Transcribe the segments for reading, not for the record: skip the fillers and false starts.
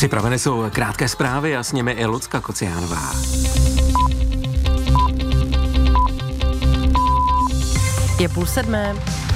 Připraveny jsou krátké zprávy a s nimi i Lucka Kociánová. Je 6:30.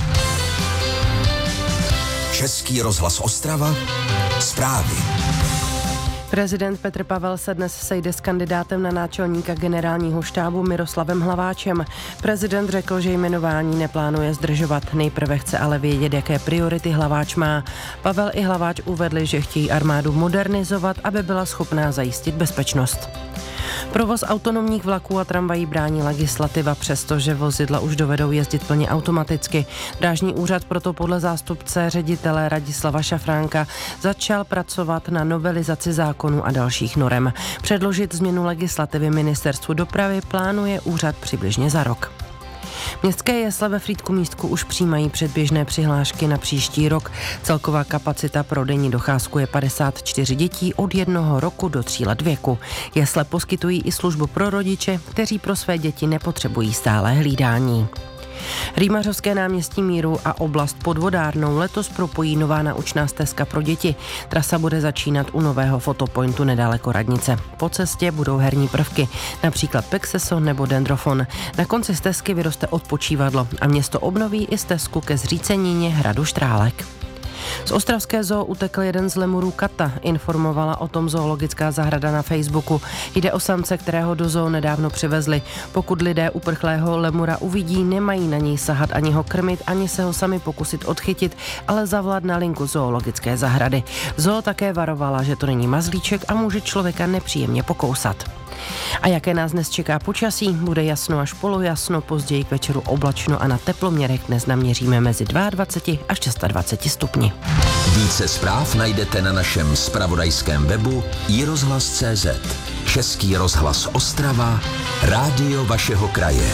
Český rozhlas Ostrava. Zprávy. Prezident Petr Pavel se dnes sejde s kandidátem na náčelníka generálního štábu Miroslavem Hlaváčem. Prezident řekl, že jmenování neplánuje zdržovat. Nejprve chce ale vědět, jaké priority Hlaváč má. Pavel i Hlaváč uvedli, že chtějí armádu modernizovat, aby byla schopná zajistit bezpečnost. Provoz autonomních vlaků a tramvají brání legislativa, přestože vozidla už dovedou jezdit plně automaticky. Drážní úřad proto podle zástupce ředitele Radislava Šafránka začal pracovat na novelizaci zákonů a dalších norem. Předložit změnu legislativy ministerstvu dopravy plánuje úřad přibližně za rok. Městské jesle ve Frýdku-Místku už přijímají předběžné přihlášky na příští rok. Celková kapacita pro denní docházku je 54 dětí od 1 roku do 3 let věku. Jesle poskytují i službu pro rodiče, kteří pro své děti nepotřebují stálé hlídání. Rýmařovské náměstí Míru a oblast pod Vodárnou letos propojí nová naučná stezka pro děti. Trasa bude začínat u nového fotopointu nedaleko radnice. Po cestě budou herní prvky, například Pexeso nebo Dendrofon. Na konci stezky vyroste odpočívadlo a město obnoví i stezku ke zřícenině hradu Štrálek. Z ostravské zoo utekl jeden z lemurů Kata, informovala o tom zoologická zahrada na Facebooku. Jde o samce, kterého do zoo nedávno přivezli. Pokud lidé uprchlého lemura uvidí, nemají na něj sahat ani ho krmit, ani se ho sami pokusit odchytit, ale zavolat na linku zoologické zahrady. Zoo také varovala, že to není mazlíček a může člověka nepříjemně pokousat. A jaké nás dnes čeká počasí? Bude jasno až polojasno, později k večeru oblačno a na teploměrech dnes naměříme mezi 22 až 26 stupni. Více zpráv najdete na našem zpravodajském webu iRozhlas.cz. Český rozhlas Ostrava, rádio vašeho kraje.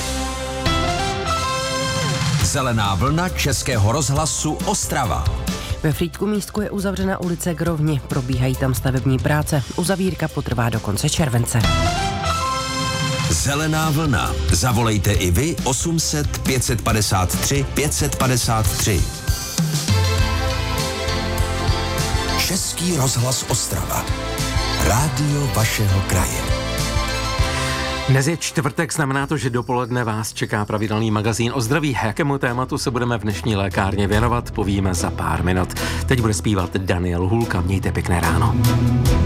Zelená vlna Českého rozhlasu Ostrava. Ve Frýdku-Místku je uzavřena ulice k rovni, probíhají tam stavební práce. Uzavírka potrvá do konce července. Zelená vlna. Zavolejte i vy 800 553 553. Český rozhlas Ostrava. Rádio vašeho kraje. Dnes je čtvrtek, znamená to, že dopoledne vás čeká pravidelný magazín o zdraví. Jakému tématu se budeme v dnešní lékárně věnovat, povíme za pár minut. Teď bude zpívat Daniel Hůlka. Mějte pěkné ráno.